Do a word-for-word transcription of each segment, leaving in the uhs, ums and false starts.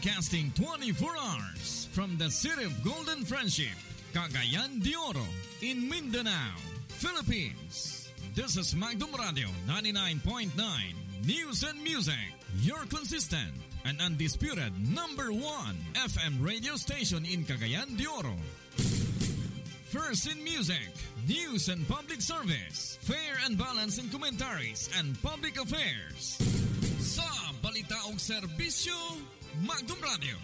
Broadcasting twenty-four hours from the city of Golden Friendship, Cagayan de Oro, in Mindanao, Philippines. This is Magdum Radio ninety-nine point nine News and Music, your consistent and undisputed number one F M radio station in Cagayan de Oro. First in music, news and public service, fair and balanced in commentaries and public affairs. Sa balita o serbisyo, Magdum Radio.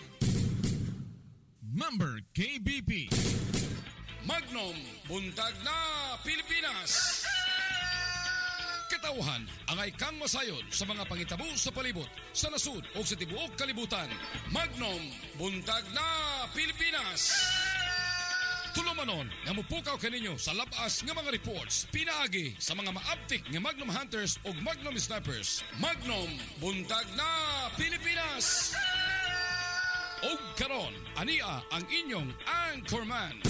Member K B P. Magnum, buntag na Pilipinas. Katauhan, angay kang masayon sa mga pangitabo sa palibot, sa nasud o sa tibuok kalibutan. Magnum, buntag na Pilipinas. Tulumanon, nga mupukaw kaninyo sa labas nga mga reports, pinaagi sa mga maaptik nga Magnum Hunters o Magnum Snipers. Magnum, buntag na Pilipinas. O karon, ania ang inyong anchorman.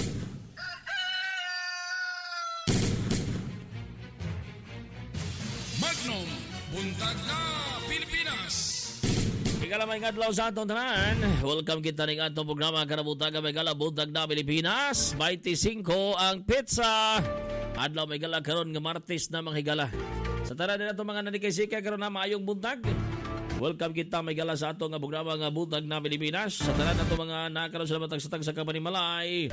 Magnum, buntag na Pilipinas. Igala may ngadlaw sa atong tanan. Welcome kita ning atong programa Karabutaga may gala buntag na Pilipinas. twenty-five ang pizza. Adlaw may gala karon nga Martes na manghigala. Sa tanan nila itong mga nanikay-sikay karon na maayong buntag. Welcome kita may gala sa atong programa nga buntag na Pilipinas. Sa tanan na itong mga nakaroon sa matag-satag sa Kapanimalay.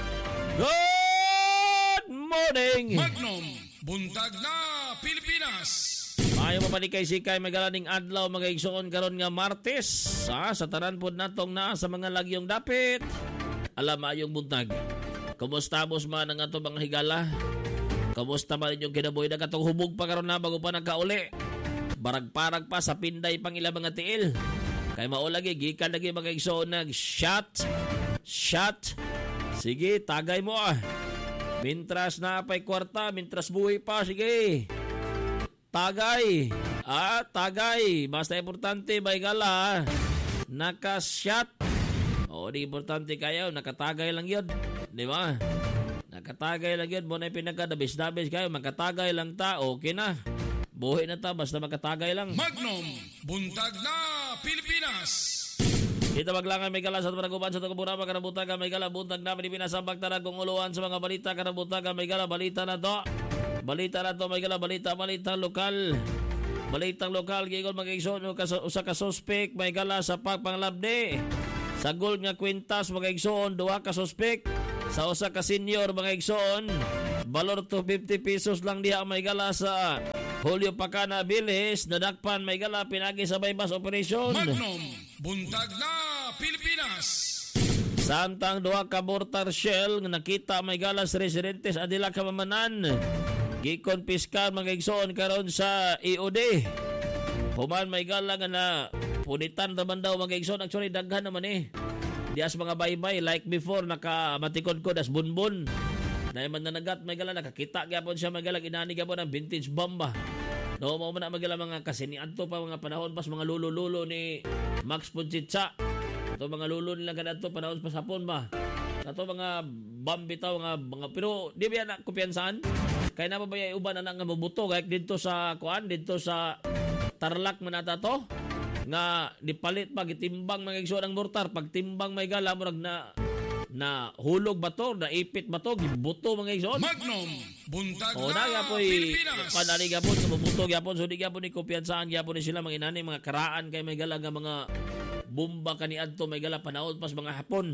Good morning! Magnum, buntag na Pilipinas. Ayaw mapanikay-sikay magaling adlaw mga igsoon karon nga Martes. Ha? Sa tanan po natong na sa mga lagyong dapit. Alam ayong buntag. Kumusta mos man ang ato mga higala? Kumusta man inyong kinabuhi na katong hubog pa karon na bago pa nagkauli? Barag-parag pa sa pinday pang ilang mga tiil. Kay maulagi, gikan lagi mga igsoon nag shot. Shot. Sige, tagay mo ah. Mintras na pa'y kwarta, mintras buhay pa, sige. Tagay. Ah, tagay. Basta importante, may gala. Naka-shot. O, di importante kayo. Nakatagay lang yun. Di ba? Nakatagay lang yun. Muna yung pinagkadabis-dabis kayo. Makatagay lang ta. Okay na. Buhay na ta. Basta makatagay lang. Magnum, buntag na Pilipinas. Dito maglangan may gala sa panaguban sa Tugurama Karabutaga may gala buntag na Pilipinas ang pagtaragong uluan sa mga balita Karabutaga may gala balita na to. Balita na to may gala balita balita lokal. Balitang lokal gigon mag-igsoon usa ka suspek may gala sa pagpanglabde. Sa gold nga kwintas mag-igsoon duha ka suspek. Sa usa ka senior mag-igsoon balor to fifty pesos lang diha may gala sa Julio Pacana Bilis nadakpan may gala pinagi sa bypass operation. Magnum, buntag na Pilipinas. Samtang duha ka mortar shell nga nakita may gala sa residentes adila ka mamanan. Gikonpiskar mga igsoon karon sa E O D. Human may gala nga na punitan naman daw mga igsoon. Actually daghan naman eh. Dias mga baybay like before nakamatikod ko das bunbun. Na man nanagat may gala nakakita gyapon siya may gala inani gyapon ang vintage bomba. No mo man magala mga kasinian to pa mga panahon pas mga lulo-lulo ni Max Puchitsa. Ato mga lulo nila kadto panahon pa sapon ba. Ato mga bambitaw mga mga pero di ba na kumpiyansahan? Kaya na ba yung uban na nga mabuto kahit dito sa kuan dito sa Tarlac man ata to nga dipalit pa gitimbang mga igsoon ang mortar pag timbang may gala murag na na hulog ba to, na ipit ba to, gibuto mga igsoon. Magnum, buntag o, na, na Pilipinas. Panali gapon, mabuto gapon, so di gapon ni kumpiyansahan gapon ni sila mga inani, mga karaan kay may gala nga mga bomba kaniadto may gala panahon pas mga hapon.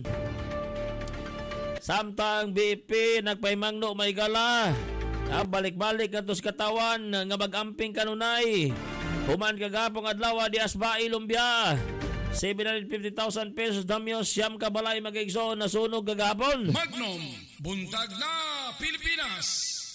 Samtang B P nagpaymangno may gala. Ah, balik-balik katos katawan nga mag-amping kanunay. Human kagapong adlaw di Asbai Lumbia. seven hundred fifty thousand pesos damyo siyam kabalay mag-igsoon na sunog gagapon. Magnum, buntag na Pilipinas.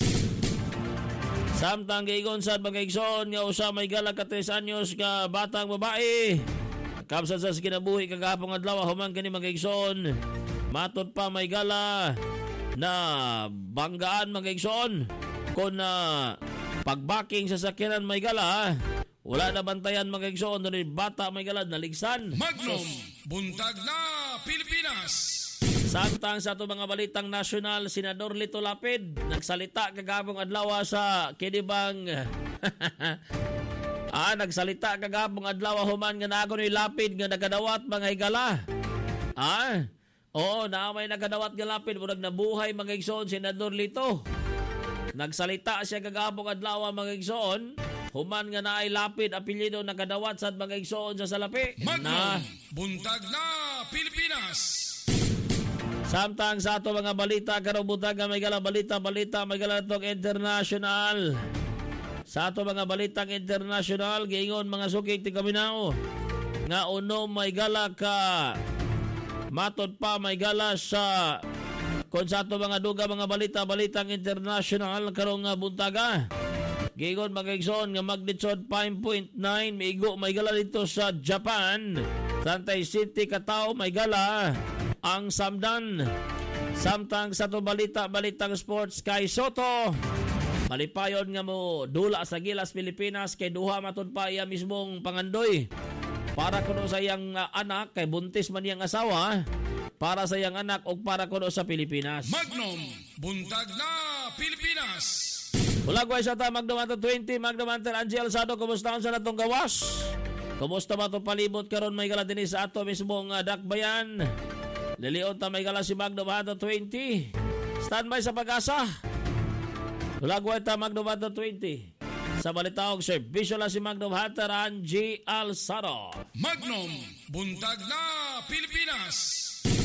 Samtang gigon sa mag-igsoon nga usa may gala ka tres anyos ka batang babae. Kamsa sa kinabuhi kagapong adlaw human kani mag-igsoon. Matod pa may gala na banggaan mag-igsoon kun na uh, pagbaking sa sakyanan may gala. Wala na bantayan mga igsoon doon bata may galad naligsan. Magnum, buntag na Pilipinas. Samtang sa ito mga balitang nasyonal, Senador Lito Lapid nagsalita kagabong adlaw sa kinibang Ah, nagsalita kagapong adlaw human nga nago ni lapid nga nagadawat mga higala. Ah, oo, na may nagadawat nga lapid murag nabuhay mga igsoon Senador Lito. Nagsalita siya kagapong adlaw mga igsoon human nga naay lapid apelyido nagadawat sad mga igsoon sa salapi. Magnum, Na buntag na Pilipinas. samtang sa ato mga balita karong buntag nga may gala balita balita may gala tong international. Sa ato mga balitang international giingon mga sukig ti Kaminao nga uno may gala ka matod pa may gala sa kon sa ato mga duga mga balita balitang international karong nga buntaga. Giingon mga igsoon nga magnitude five point nine miigo may gala dito sa Japan. Santay City Katao may gala ang Samdan. Samtang sa to balita balitang sports kay Soto malipayon nga mo dula sa Gilas Pilipinas kay duha matud pa iya mismong pangandoy para kuno sa iyang uh, anak kay buntis man iyang asawa para sa iyang anak o para kuno sa Pilipinas. Magnum, buntag na Pilipinas. Wala ko sa ta Magnum Hunter twenty Magnum Hunter Angie Alzado kumusta sa natong gawas? Kumusta ba to palibot karon may gala dinhi sa ato mismong uh, dakbayan? Lilion ta may gala si Magnum Hunter twenty. Standby sa pag-asa. Wala ko ta Magnum Hunter twenty. Sa balitaog serbisyo lang si Magnum Hunter Angie Alzado. Magnum, buntag na Pilipinas.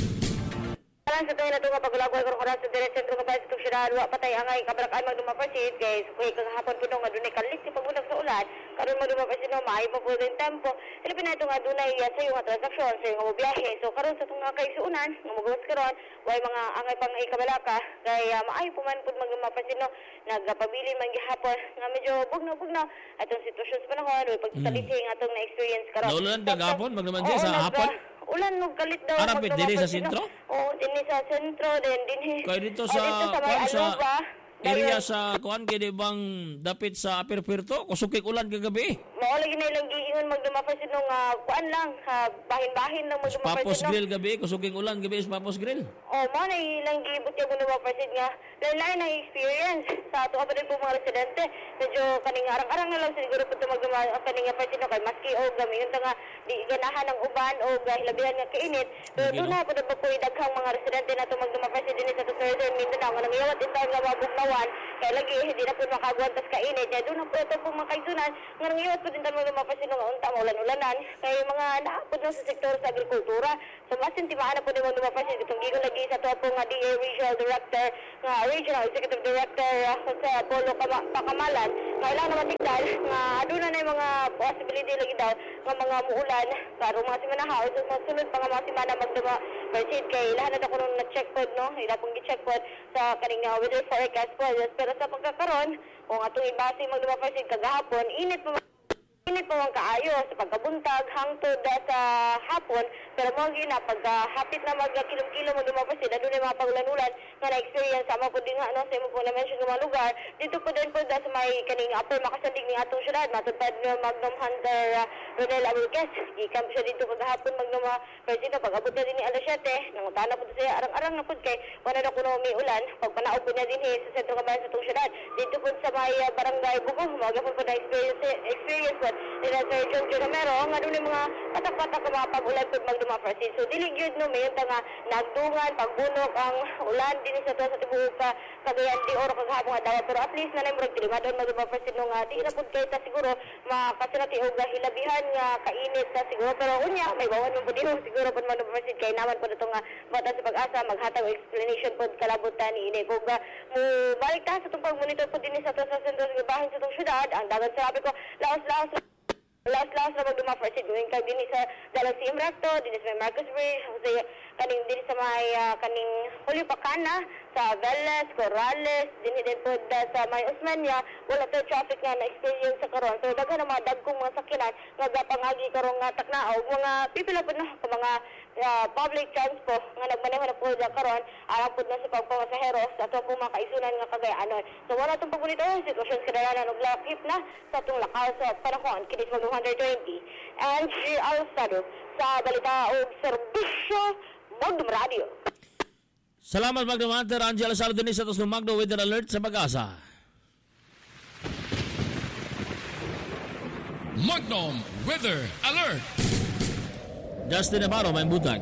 Alang sa tayo na ito nga pagulagoy karong oras sa direct sentro nga sa Tuksyonan, wa patay angay kabalakan magdumapasid kay sukuy kagahapon po nga dunay kalit si pagbunag sa ulan karon magdumapasid no maay pa po din tempo ilipin na ito nga dunay uh, sa yung transaksyon sa yung mga biyahe so karon sa itong nga kaisuunan nga magawas karon way mga angay pang ikabalaka kay uh, maay po man po magdumapasid no nagpabili man gihapon nga medyo bugno-bugno atong sitwasyon sa panahon way pagsalisi nga atong na-experience karon. Naulan kagahapon magdumapasid sa hapon. Ulan no galit daw. Arapit dinhi sa sentro? Oo, dinhi sa sentro din dinhi. Kaya dito sa, oh, dito sa, may sa Aluba, area dayon. sa kuan kini bang dapit sa Aperpuerto kusukik ulan kagabi. Mao lagi na ilang giingon magdumapasid nung uh, kuan lang uh, bahin-bahin lang Papos magdumapasid no. grill gabi kusukik ulan gabi is Papos grill. Oh, mo na ilang gibot yung magdumapasid nga. Lain-lain ang experience sa ato pa din po mga residente. Medyo kaning arang-arang na lang siguro po ito magdumapasid kaning pasid no kay maski o gamiyon ta nga di ganahan ng uban o hilabihan nga kainit. Pero doon na po na po daghang mga residente na ito magdumapasid din sa Northern Mindanao nga nangiyawat din tayo nga mabugnawan kaya lagi hindi na po makagwantas kainit kaya doon na po ito po mga kaisunan nga nangiyawat po din tayo magdumapasid nga unta ulan-ulanan kaya mga naapod na sa sektor sa agrikultura so mas intimaan na po din magdumapasid itong gigon lagi sa ito po nga D A Regional Director nga Regional Executive Director uh, sa Polo Kama- Pakamalan kailangan naman tigdal nga doon na na yung mga possibility lagi daw nga mga muulan karo mga simana haos so masunod pa nga mga simana magdumapasid kay lahat na ako nung na-check pod no ila pong gi-check pod sa kaning uh, weather forecast po pero sa pagkakaroon kung atong ibase magdumapasid kagahapon init pa init pa man kaayo sa pagkabuntag hangtod sa hapon pero mo gina pag uh, hapit na mag kilom-kilom mo dumapasid adun ay mga pagulan-ulan nga na-experience sama po din nga ano sa imo po na-mention ng mga lugar dito po din po da sa may kaning upper makasandig ni atong syudad matupad ng Magnum Hunter uh, Ronel Aburgues gikamp siya dito kagahapon Magnum uh, President pag abot na din ni alas siyete nangutana po siya arang-arang na po kay wala na kuno may ulan pag panaog po na din sa sentro kabayan sa atong syudad dito po sa may uh, barangay Bugo magapon po na experience experience po nila Sir John John Romero nga doon yung mga patak-patak ka mga pag-ulan po magdumapasid. So, diligid no, mayon ta nga nagdungan, pagbunok ang ulan din sa to sa tibuok ka kagayan di oro kaghapon nga daw. Pero at least na na murag tilunga doon magdumapasid no nga di na pud kay ta siguro makasinati og hilabihan nga kainit ta siguro. Pero unya may bawan mo pud siguro pud magdumapasid kay naman pud ito nga bata sa pag-asa maghatag og explanation pud kalabutan ni ini kung uh, mo balik ta sa tong pag-monitor pud din sa to sa sentro ng bahin sa tong syudad ang dagan sabi ko laos-laos Last-last na magdumapasid going kag din sa dalang si Imrecto, din sa may Marcos Bridge, sa kaning din sa may uh, kaning Julio Pacana, sa Veles, Corrales, din din po da, sa may Osmeña, wala to traffic nga na-experience sa karon. So daghan na mga dagkong mga sakyanan nga gapangagi karong nga taknao, mga pipila po na ka mga uh, public transport nga nagmaneho na po da karon, aram po na sa pagpamasahero sa ato po mga kaisunan nga kagayanon. So wala tong pagunito sitwasyon sa kadalanan og lakip na sa atong lakaw sa panahon kinis mag one twenty and G. Alzado sa balita o serbisyo Magnum Radio. Salamat Magnum Hunter Angie Alzado din sa tos ng Magnum Weather Alert sa pag-asa. Magnum Weather Alert. Justin Navarro, may butag.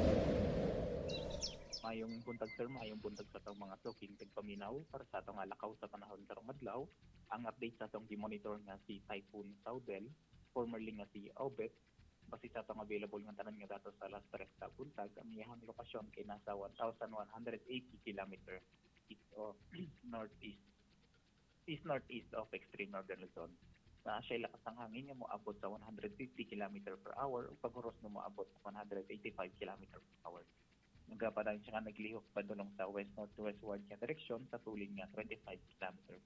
Mayong buntag sir, mayong buntag sa itong mga suking tagpaminaw para sa itong alakaw sa panahon karong adlaw. Ang update sa itong monitor nga si Typhoon Saudel, formerly nga si Obet, basi sa itong available nga tanan nga datos sa last trek sa buntag, ang iyang lokasyon kay nasa one thousand one hundred eighty kilometers east of northeast, east northeast of extreme northern Luzon. Na siya lakas ang hangin nga moabot sa one hundred fifty kilometers per hour ug paghuros na moabot sa one hundred eighty-five kilometers per hour. Nagapadang siya nga naglihok padulong sa west-northwestward nga direksyon sa tuling nga twenty-five kilometers.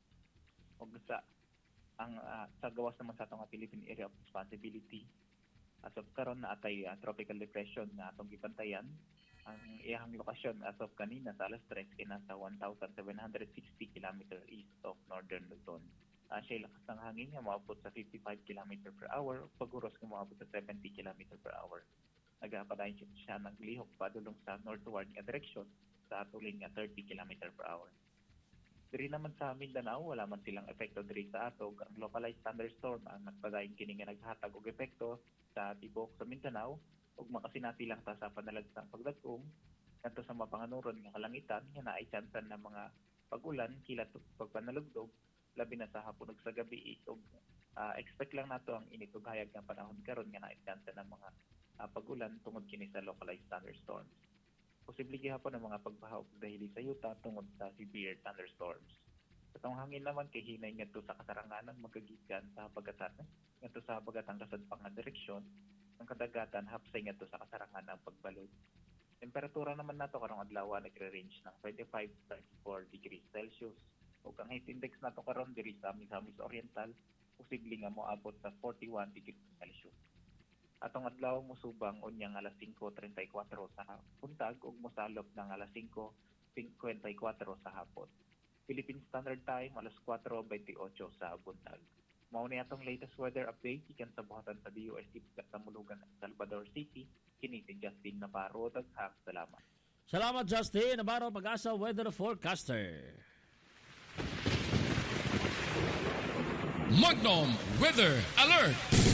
Og sa ang uh, sa gawas naman sa atong Philippine Area of Responsibility, as of karon na atay uh, tropical depression nga atong gipantayan. Ang iyang lokasyon as of kanina sa alas tres kay nasa one thousand seven hundred sixty kilometers east of northern Luzon. Uh, siya lakas ng hangin nga moabot sa fifty-five kilometers per hour, paghuros nga moabot sa seventy kilometers per hour. Nagapadayon siya naglihok padulong sa northward nga direksyon sa tuling nga thirty kilometers per hour. Diri naman sa Mindanao, wala man silang epekto diri sa atog. Ang localized thunderstorm ang nagpadayon kini nga naghatag og epekto sa tibok sa Mindanao ug makasinati lang ta sa panalagsang pagdagkong kadto sa mapanganuron nga kalangitan nga naay tsansan ng mga pag-ulan kilat ug pagpanalugdog labi na sa hapon ug sa gabi ug uh, expect lang nato ang init ug hayag nga panahon karon nga naay tsansan ng mga uh, pag-ulan tungod kini sa localized thunderstorms. Posible gihapon ang mga pagbaha ug dahili sa yuta tungod sa severe thunderstorms. Sa tong hangin naman kay hinay ngadto sa kasaranganan magagikan sa habagatan ngadto sa habagatang kasadpang nga direksyon. Ang kadagatan hapsay ngadto sa kasaranganan pagbalod. Temperatura naman nato karong adlaw nagre-range ng twenty-five to thirty-four degrees Celsius. Ug ang heat index nato karon diri sa Misamis Oriental posible nga moabot sa forty-one degrees Celsius. Atong adlaw mosubang unyang alas singko treinta y kuwatro sa buntag ug mosalop ng alas singko singkwenta y kuwatro sa hapon. Philippine Standard Time alas kuwatro beintiocho sa buntag. Mao ni atong latest weather update ikan sa buhatan sa D O S T sa Mulugan, Salvador City. Kini si Justin Navarro. Daghang salamat. Salamat Justin Navarro, Pag-asa Weather Forecaster. Magnum Weather Alert.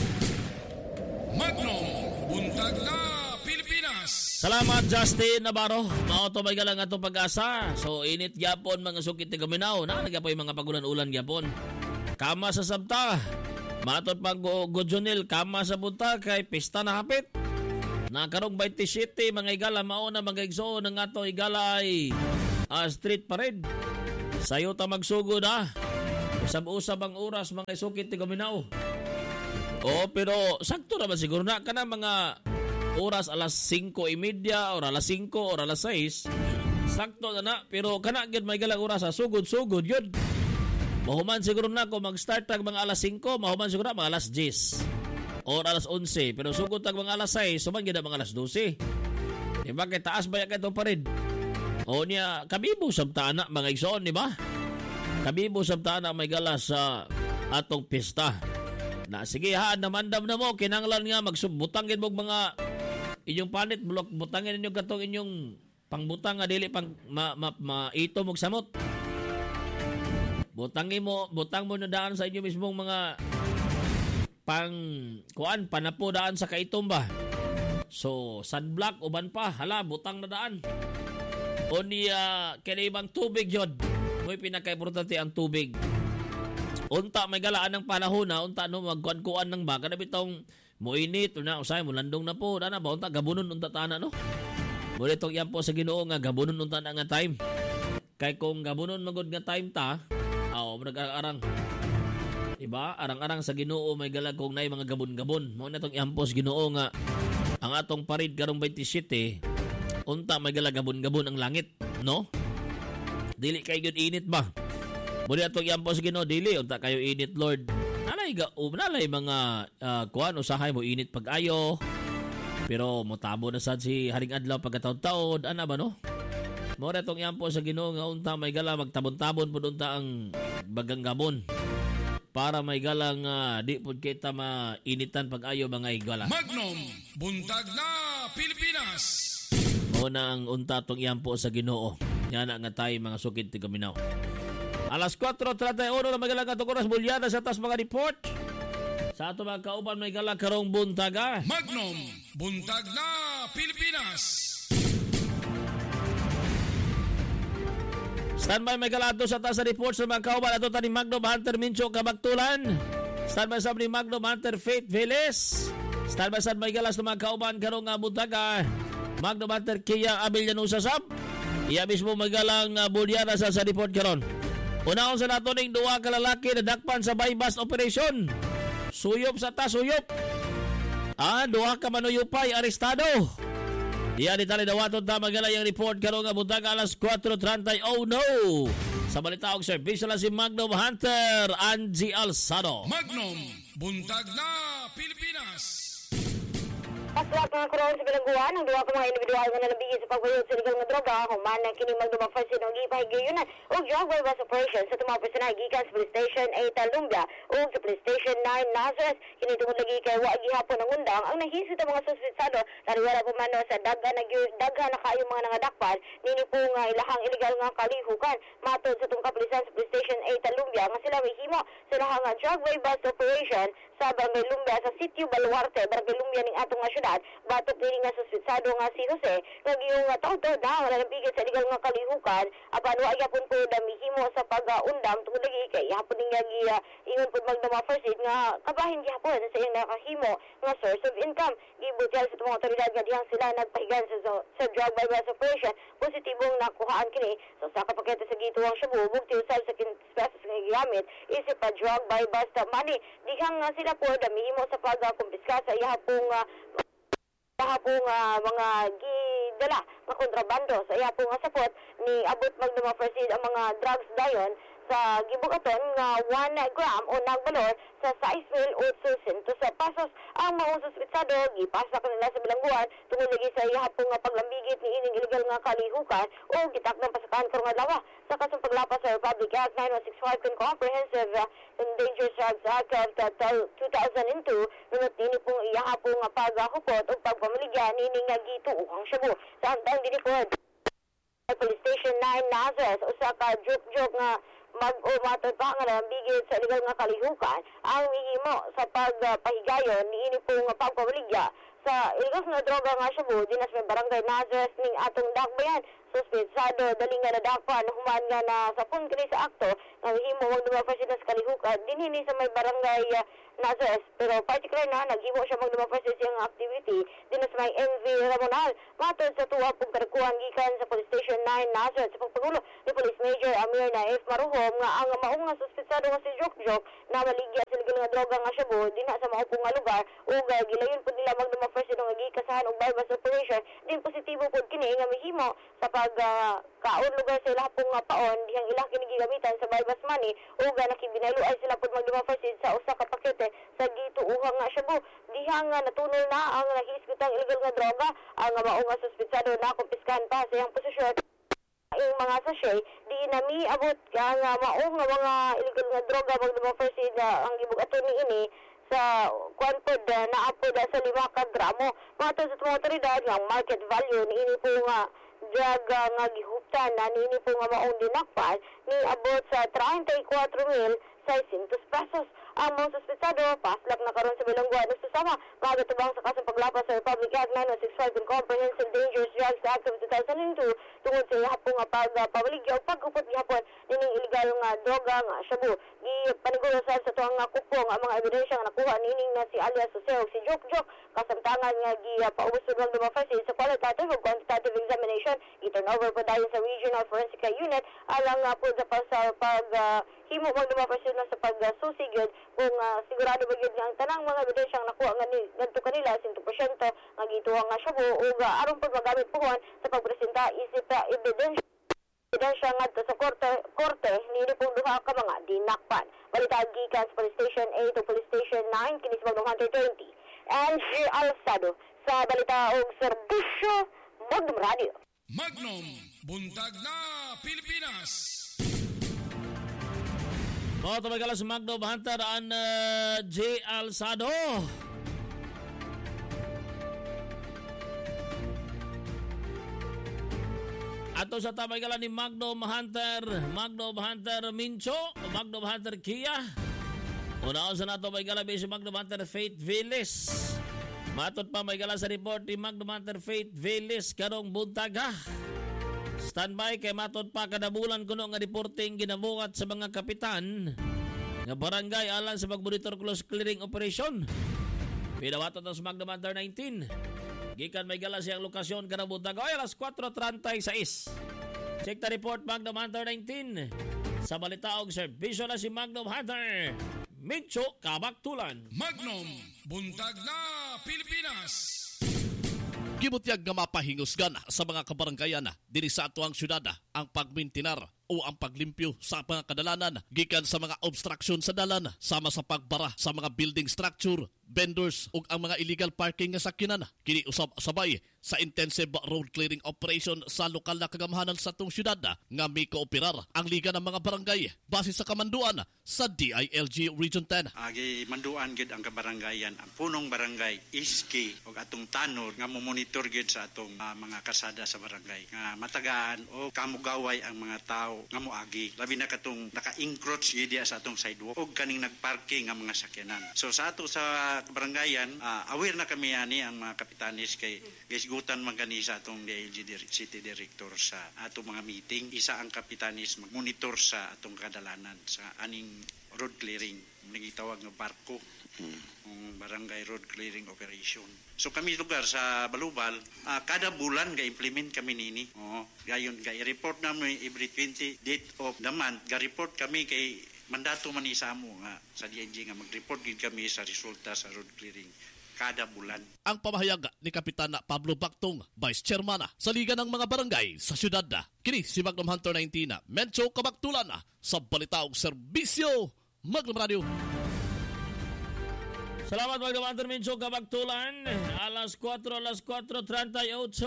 Magnum Buntag na Pilipinas. Salamat Justin Navarro. Mao to may galang atong Pag-asa. So init gyapon mga sukit ti gaminaw na nagapoy mga pagulan-ulan gyapon. Kama sa sabta. Matot pag Gojonil kama sa bunta kay pista na hapit. Na karong twenty-seven mga igala mao na mga igsoon ng ato igala ay uh, street parade. Sayo ta magsugo na. Usab-usab ang oras mga sukit ti gaminaw. Oh, pero sakto naman siguro na kana mga oras alas singko y media or alas singko or alas sais. Sakto na na pero kana gyud may galang oras sa sugod-sugod yun. Mahuman siguro na kung mag-start tag mga alas singko, mahuman siguro na mga alas diyes or alas onse. Pero sugod tag mga alas sais, suman gina mga alas dose. Diba kay taas ba yan pa rin? O niya, kabibo sabtaan na mga igsoon, di ba? Kabibo sabtaan na may galas sa atong pista. Na sige ha, namandam na mo, kinanglan nga magsubutangin mo mga inyong panit, bulok, butangin ninyo katong inyong pangbutang nga dili pang ma, ma, ma, ito mong samot. Butangin mo, butang mo na daan sa inyo mismong mga pang kuan panapo daan sa kaitom ba. So sunblock uban pa, hala butang na daan. O niya kinaibang tubig yun. May pinaka-importante ang tubig. Unta may galaan ng panahon na unta no magkuan-kuan ng ba kada bitong moinit na usay mo landong na po dana ba unta gabunon unta tana no. Muli tong yan po sa Ginoo nga gabunon unta na nga time. Kay kung gabunon magud nga time ta aw nag-arang. Diba? Arang-arang sa Ginoo may galag kung nay mga gabon-gabon. Mao na tong iampos Ginoo nga ang atong parid karong twenty-seven unta may galag gabon-gabon ang langit, no? Dili kay gyud init ba? Muli atong iampos Ginoo dili unta kayo init Lord. Nalay ga um, nalay mga uh, kuan usahay mo init pag-ayo. Pero motabo na sad si haring adlaw pagkataon-taon ana ba no? Mao na tong iampos sa Ginoo nga unta may gala magtabon-tabon pud unta ang bagang gabon. Para may galang uh, di po kita mainitan pag-ayo mga igala. Magnum Buntag na Pilipinas. O na ang unta tong iyan po sa Ginoo. Yan nga tayo mga sukid ti gaminaw. Alas four thirty-one na magalang atong oras bulyana sa tas mga report. Sa ato mga kauban may gala karong buntaga. Magnum, buntag na Pilipinas. Standby may gala ato sa taas sa report sa mga kauban. Ato ta ni Magnum Hunter Mincho Kabaktulan. Standby sa ni Magnum Hunter Faith Veles. Standby sa may gala sa mga kauban karong uh, buntaga. Magnum Hunter Kia Abiliano Sasab. Iya mismo magalang uh, bulyara sa sa report karon. Unahon sa nato ning duwa ka lalaki na dakpan sa bypass operation. Suyop sa ta, suyop. Ah, duha ka manuyupay arestado. Diya ni tali dawaton ta magala yung report karon nga buntag alas four thirty. Oh no. Sa balita og service lang si Magnum Hunter Angie Alsado. Magnum, buntag na Pilipinas. Paswat mga kuron sa bilangguan, ang duwa ka mga individual nga nalabigin sa pagbayot sa legal nga droga, human na kini magdumang farsin ng gipahigayunan o drug bypass operation sa tumang personal gikan sa police station eight Lumbia o sa police station nine Nazareth. Kini tungod lagi kay wa gihapon ang undang ang nahisod ang mga suspetsado tariwala pumano sa daghan na daghan na kayo mga nangadakpan nini po nga ilahang illegal nga kalihukan matod sa tung kapulisan sa police station eight Lumbia nga sila mahimo sa ilahang drug bypass operation sa Barangay Lumbia sa Sitio Baluarte, Barangay Lumbia ning atong nga syudad. Batok dili nga suspetsado nga si Jose nga giyong taud-taud na wala nang bigay sa legal nga kalihukan apan wa gyapon po damihimo sa pag-undang tungod lagi kay hapon nga gi ingon pud magdama first aid nga kabahin gyapon sa iyang nakahimo nga source of income. Gibutyal sa tumang otoridad nga dihang sila nagpahigan sa, sa drug bypass operation positibong nakuhaan kini so sa kapakete sa gituwang Shabu bugti usab sa pesos nga gigamit isip pa drug bypass money dihang uh, sila po damihimo sa pag-kumpiska sa ihapong uh, Kahapong uh, mga gidala nga kontrabando sa iya pong sapot ni abot magduma first aid ang mga drugs dayon sa gibugaton nga one gram o nagbalor sa sais mil eight hundred pesos. Ang mga suspetsado gipasak nila sa bilangguan tungod lagi sa iya pong paglambigit ni ining illegal nga kalihukan o gitak ng pasakan karong adlaw sa kasong paglapas sa Republic Act nine one six five kon Comprehensive uh, Endangered Drugs Act of two thousand two nunot nini pong iya pong paghukot o pagpamaligya nini nga gituuhang Shabu. Sa andang dili po police station nine Nazareth usa ka joke-joke nga mag-umatod pa nga bigit sa legal nga kalihukan ang mihimo sa pagpahigayon ni ini pong pagpamaligya sa illegal nga droga nga Shabu dinas may barangay Nazareth ning atong dakbayan. Suspetsado dali nga nadakpan human nga na sa pun kini sa akto nga himo wag dumapay sa kalihukan dinhi sa may barangay uh, Nazareth pero particular na naghimo siya magdumapay sa siyang activity dinas may M V Ramonal matod sa tuwa pong karkuhan gikan sa police station nine Nazareth sa pagpagulo ni Police Major Amir Naif Maruhom nga ang maong nga suspetsado nga si Jok Jok na maligya sa legal nga droga nga Shabu dinha sa maupong nga lugar ug uh, gilayon pud nila magdumapay sa nga gikasahan og bypass operation din positibo pud kini nga mahimo sa pag uh, kaon lugar sa ilang pong uh, paon dihang ilang kini gigamitan sa bypass money ug uh, nakibinayloay sila pud magdumapay sa usa ka pakete sa gituuhang nga Shabu dihang uh, natunol na ang nahisgutang illegal nga droga ang uh, maong nga suspetsado na kumpiskahan pa sa iyang posisyon ang mga sachet di na mi abot ang uh, maong nga mga illegal nga droga magdumapay sa uh, ang gibugaton ni ini sa kwanpod uh, naapod uh, sa lima ka gramo matod sa tumang otoridad nga market value ni ini po nga drug uh, nga gihuptan na nini po nga maong dinakpan ni abot sa thirty-four mil six hundred pesos. Ang mga suspetsado paslak na karon sa bilangguan ug susama magatubang sa kasong paglapas sa Republic Act nine one six five kon Comprehensive Dangerous Drugs Act of two thousand two tungod sa ihapon nga pagpawaligya o paghupot gihapon nining illegal nga droga nga Shabu. Gipanigulo sa sa tuwang nga kupong ang mga ebidensya nga nakuha nining na si alias Jose ug si Jok Jok kasamtangan nga gipaubos ug dumafasi sa qualitative ug quantitative examination i-turn over po dayon sa Regional Forensic Unit alang nga po sa pag uh, himo magdumafasi na sa pagsusi gyud kung uh, sigurado ba gyud nga ang tanang mga ebidensya nga nakuha nga ni ngadto kanila one hundred percent nga gituwang nga Shabu ug uh, aron pud magamit puhon sa pagpresenta isip uh, ebidensya ebidensya ngadto sa korte korte niini pong duha ka mga dinakpan. Balita gikan sa Police Station eight o Police Station nine kini sa Magnum Hunter twenty. Angie Alsado sa balita og serbisyo Magnum Radio. Magnum, buntag na Pilipinas. O, tumagala sa Magnum Hunter ang uh, J. Alsado. Ato sa tamagala ni Magnum Hunter, Magnum Hunter Mincho, o Magnum Hunter Kia. Unaon sa nato may galabi si Magnum Hunter Faith Villis. Matot pa may gala sa report ni Magnum Hunter Faith Villis karong buntaga. Standby kay matot pa kada bulan kuno nga reporting ginabuhat sa mga kapitan nga barangay alang sa pag-monitor close clearing operation. Pinawatot sa Magnum Hunter nineteen. Gikan may gala siyang lokasyon karong buntaga ay alas kwatro treinta-seis. Check the report Magnum Hunter nineteen. Sa balitaog serbisyo na si Magnum Hunter Mincho Kabaktulan. Magnum, buntag na Pilipinas. Gibutyag nga mapahingusgan sa mga kabaranggayan diri sa atuang syudad ang pagmintinar o ang paglimpyo sa mga kadalanan gikan sa mga obstruction sa dalan sama sa pagbara sa mga building structure, vendors ug ang mga illegal parking nga sakyanan. Kini usab sabay sa intensive road clearing operation sa lokal na kagamhanan sa atong syudad nga may kooperar ang liga ng mga barangay base sa kamanduan sa D I L G Region ten. Agi manduan gid ang kabaranggayan ang punong barangay iski ug atong tanod nga mo-monitor gid sa atong uh, mga kasada sa barangay nga matagaan o kamugaway ang mga tao nga moagi labi na katong naka-encroach gid sa atong sidewalk ug kaning nagparking nga mga sakyanan. So sa ato sa barangayan uh, aware na kami ani ang mga kapitanes kay gisgutan man kani sa atong D I L G City Director sa atong mga meeting. Isa ang kapitanes mag-monitor sa atong kadalanan sa aning road clearing nagitawag nga barko ang barangay road clearing operation. So kami lugar sa Balubal uh, kada bulan ga-implement kami nini. Oh, gayon ga-report namin every twenty date of the month. Ga-report kami kay mandato man isa mo nga sa D I L G nga mag-report gid kami sa resulta sa road clearing kada bulan. Ang pamahayag ni Kapitana Pablo Bactong, Vice Chairman sa Liga ng mga Barangay sa syudad. Kini si Magnum Hunter nineteen, Mencho Kabaktulan sa Balitaog Serbisyo Magnum Radio. Salamat Magnum Hunter Mencho Kabaktulan. Alas kwatro, alas kwatro treinta-eight.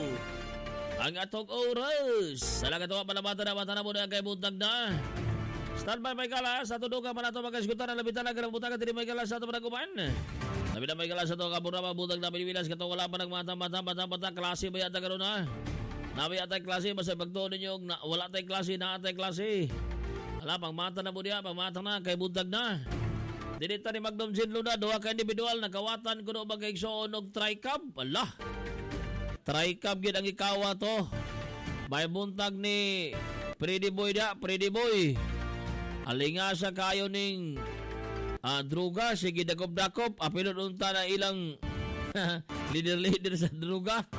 Ang atong oras. Salamat ito panabata na mata na muna kay buntag na. Standby may kalas. Sa tudugan pa na ito magkasigutan na labitan na ganang butagan. Tini may kalas sa ito panaguman. Labi na may kalas sa ito kapura mabutag na Pilipinas. Katong wala pa nagmata-mata-mata-mata. Klase ba yata gano'n na? Nabi yata klase. Basta pagtuon ninyo na wala tayong klase na atay klase. Wala pang mata na mo diya. Pang mata na kay buntag na. Dinita ni Magnum Gin Luna. Duha ka individual. Nakawatan ko no magkaigsoon og tri-cab. Wala. Tri-cab gid ang ikawa to. May buntag ni Pretty Boy da. Pretty Boy. Alinga sa kayo ning uh, druga, sige dakop-dakop, apilot unta na ilang leader-leader sa druga.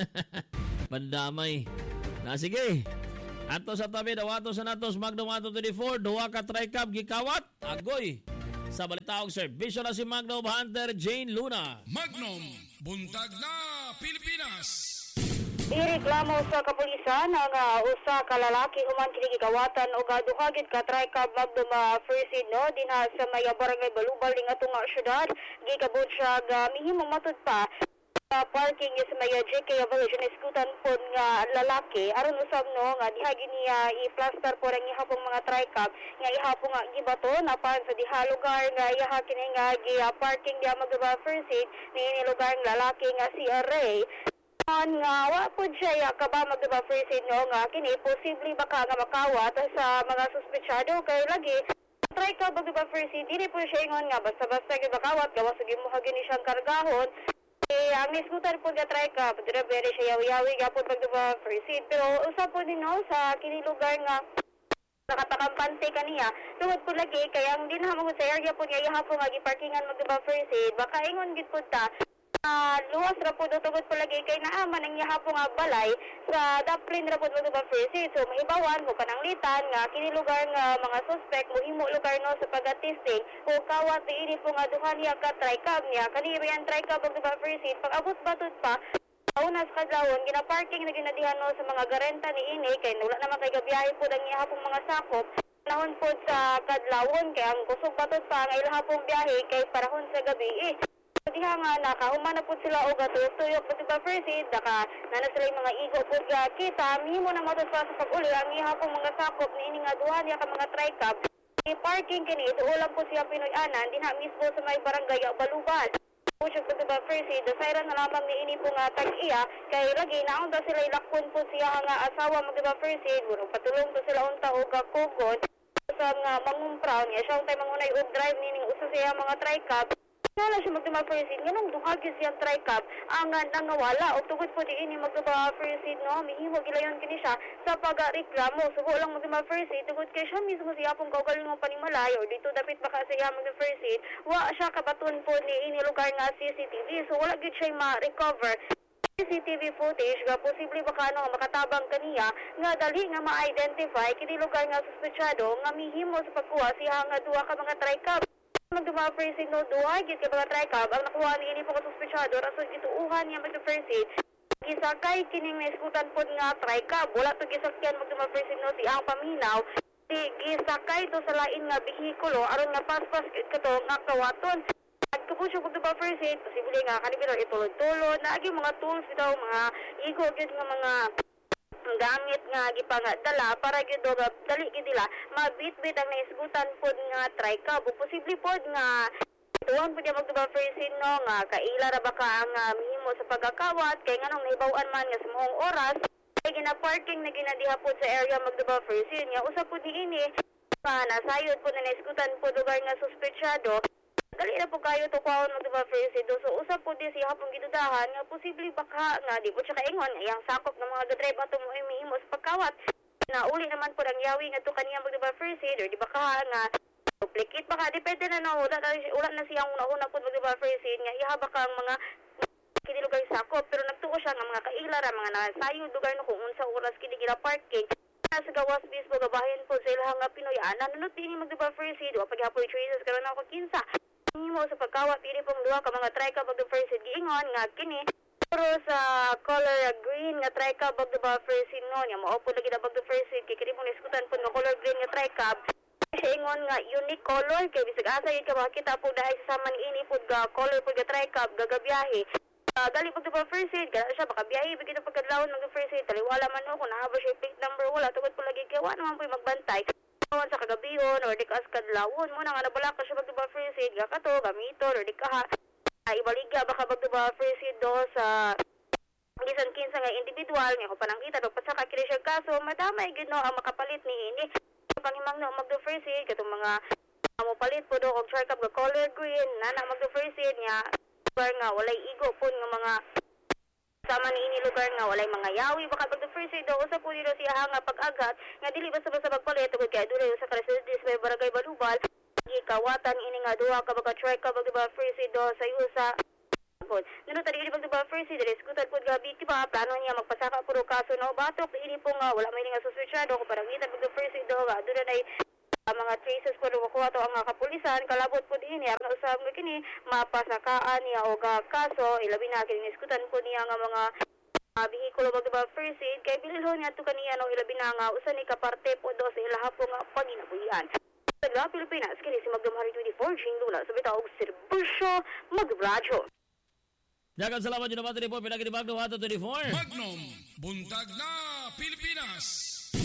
Pandamay. Na sige, ato sa tabi, dawato sa natos, Magnum one twenty-four, duwa ka tri-cab, gikawat, agoy. Sa balitaog serbisyo na si Magnum Hunter Jane Luna. Magnum, buntag na Pilipinas. Ireklamo sa kapulisan ang uh, usa ka lalaki human kini gikawatan og duha gid ka tri-cab Magnum uh, First no dinha sa may barangay Balubal ning atong syudad. Gikabot siya uh, mihimong matud pa uh, parking sa may J K Evolution iskutan pod nga lalaki aron usab no nga diha gini uh, i-plaster pod ang ihapong mga tri-cab nga ihapong nga gibato napan sa diha lugar nga iha kini nga gi-parking diha Magnum First ni lugar ng lalaki nga si Ray. Nga wa po siya kaba magdiba first aid no nga kini posible baka nga makawat sa mga suspetsado kay lagi try ka magdiba first aid dili po siya ingon nga basta-basta gyud makawat gawas sa gimuha gini siyang kargahon eh ang iskutan po nga try ka pero very siya yawi-yawi gapon magdiba first aid pero usap po din no sa kini lugar nga nakatakampante kaniya tungod po lagi kaya ang dinhamon sa area po nga ihapon nga giparkingan magdiba first aid baka ingon gid pud ta Uh, luwas ra po tugod po lagi kay naaman ang ihapong nga balay sa Daplin ra po ba first aid. So mahibawan mo pananglitan nga kini lugar nga mga suspect mo himo lugar no sa pag-testing o kawat ini po nga duha niya ka tri-cab niya kani riyan tri-cab ba first aid pag abot batud pa una sa kadlawon gina-parking na ginadihan no sa mga garenta ni ini kay wala naman kay gabiyahe po ang ihapong mga sakop nahon po sa kadlawon kay ang kusog batud pa nga ilahapong biyahe kay parahon sa gabi eh. Diha nga nakahuman na po sila o gatuyok-tuyok po diba first aid, naka nana sila yung mga igo po ga kita, mihimo na matod pa sa pag-uli, ang iha po mga sakop ni ini nga duha niya ka mga tri-cab, i-parking kini, ituulang po siya Pinoy-anan, din ha mismo sa may barangay Balubal. Po siya po diba first aid, dasayran na lamang ni ini po nga tag-iya, kay lagi naon daw sila ilakon po siya nga asawa mag diba first aid, patulong po sila unta o gakugon, usab nga mangumpraw niya siya untay mangunay og drive nining usa siya mga tricab. Wala siya magduma first aid nga nung duha gyud siyang tricab ang nangawala ug tugod po diini magduma first aid no mihimo gilayon kini siya sa pagreklamo. Sugo lang magduma first aid tugod kay siya mismo siya pong kaugalingong panimalayo dito dapit baka siya magduma first aid wa siya kabaton po ni ini lugar nga C C T V so wala gyud siya ma-recover C C T V footage nga posible baka ano makatabang kaniya nga dali nga ma-identify kini lugar nga suspetsado nga mihimo sa pagkuha siya nga duha ka mga tricab. Magduma first aid no duha gid kay mga tricab ang nakuha ni ini po ka suspetsado rason gituuhan niya magduma first aid gisakay kining naiskutan pod nga tricab wala to gisakyan magduma first aid no ti ang paminaw di gisakay to sa lain nga behikulo aron nga paspas kato nga kawaton Nagtukod siya kung diba first aid, posible nga kanibilo itulod-tulod, naagi mga tools ito, mga igo, gid nga mga gamit nga gipangadala para gid nga dali gid nila mabit-bit ang naisgutan pod nga tricab. Posible pod nga tuwan pod niya magdiba first aid no nga kaila ra ba ka ang uh, mihimo sa pagkakawat kay nganong nahibaw-an man nga sa moong oras kay gina-parking na ginadiha pod sa area magdiba first aid nga usa pod niini pa nasayod pod na naisgutan pod lugar nga suspetsado. Dali na po kayo to kwawon magdiba first aid. So usap po di siya hapong gidudahan nga posible baka nga di po siya kaingon nga iyang sakop ng mga gadrive ato mo imihimo sa pagkawat. Na uli naman po ang yawi nga to kaniya magdiba first aid or di baka nga duplicate baka depende na no wala na, wala na siyang una-una po magdiba first aid nga iha baka ang mga kini lugar sakop pero nagtuo siya nga mga kailara mga nasayo lugar no kung unsa oras kini gila parking. Sa gawas bispo gabahin po sa ilang nga Pinoy ana nunod din magdiba first aid wa paghapoy traces karon ako kinsa. Himo sa pagkawat pili pong duha ka mga tricab og first aid giingon nga kini pero sa color green nga tricab og first aid no nya mao po lagi na bag first aid kay kini pong iskutan po nga color green nga tricab siya ingon nga unique color kay bisag asa yun ka makita po dahil sa saman ini po ga color po ga tricab gagabiyahe uh, gali po diba first aid gala siya makabiyahe bigyan ng pagkadlawon mag first aid taliwala man no kung nahaba siya plate number wala tugod po lagi kay wa naman po magbantay sa kagabiyon or di ka askadlawon mo na nga nabala ka siya magdiba first aid ga kato gamiton or di ka ha ay ibaligya baka magdiba first aid do sa bisan kinsa nga individual nga kung panangkita do pasaka kini siya kaso madamay gid no ang makapalit ni ini panghimang no magdo first aid katong mga mo palit po do og tricab ga color green nana magdo first aid nya lugar nga walay igo pun nga mga sama ni ini lugar nga walay mga yawi baka pag the first aid daw usa po dito siya nga pag-agat nga dili basta-basta magpalit tugod kay dulay usa ka residents may barangay Balubal gikawatan ini nga duha ka baga tricab og diba first aid do sa usa pod nuno tadi pag diba first aid reskutan pod gabi kiba plano niya magpasaka puro kaso no batok ini po nga wala may nga suspetsado ko parang kita pag the first aid do ga dula nay ang mga traces po nakuha to ang kapulisan kalabot po din niya ang usab nga kini mapasakaan niya og kaso ilabi na kini iskutan po niya nga mga uh, behikulo magdiba first aid kay bililhon niya to kaniya no ilabi na nga usa ni kaparte po do sa ilaha po nga paginabuhian sa Pilipinas kini si Magdamari twenty-four Jing Luna sa bitaog serbisyo magradyo. Dagan salamat yun naman po pinagdibag ng Wato twenty-four Magnum Buntag na Pilipinas.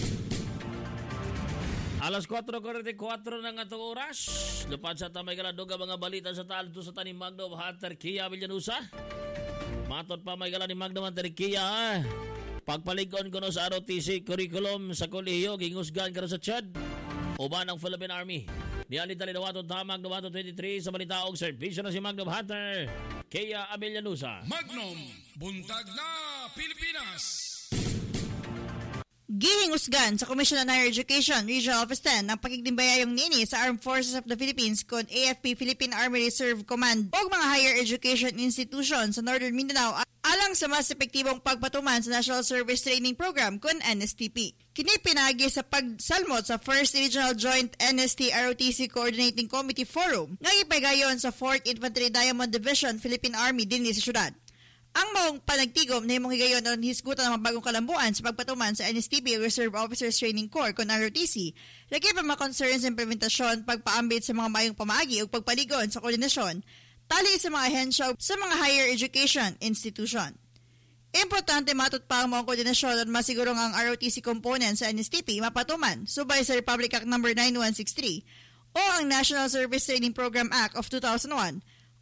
Alas four forty-four na nga itong oras. Lupad sa tamay kaladoga mga balita sa talto sa tanim Magno Hunter Kia Villanusa. Matot pa may gala ni Magno Hunter Kia. Pagpalikon ko no sa R O T C curriculum sa kolehiyo, gingusgan ka sa Chad. Uban ng Philippine Army. Niyalit na linawato tamag no Wato twenty-three sa balita og servisyo na si Magno Hunter Kia Villanusa. Magnum Buntag na Pilipinas. Gihingusgan sa Commission on Higher Education Regional Office ten ang pagigdimbayayong nini sa Armed Forces of the Philippines kon A F P Philippine Army Reserve Command o mga higher education institutions sa Northern Mindanao alang sa mas epektibong pagpatuman sa National Service Training Program kon N S T P. Kini pinagi sa pagsalmot sa First Regional Joint N S T R O T C Coordinating Committee Forum nga ipagayon sa fourth Infantry Diamond Division Philippine Army dinhi sa syudad. Ang maong panagtigom na himong higayon ang hisgutan ng mga bagong kalambuan sa pagpatuman sa N S T P o Reserve Officers Training Corps kon R O T C. Lagi pa mga concerns sa implementasyon, pagpaambit sa mga mayong pamaagi o pagpaligon sa koordinasyon, tali sa mga ahensya sa mga higher education institution. Importante matut pa ang mga koordinasyon at masigurong ang R O T C component sa N S T P mapatuman subay sa Republic Act number nine one six three o ang National Service Training Program Act of two thousand one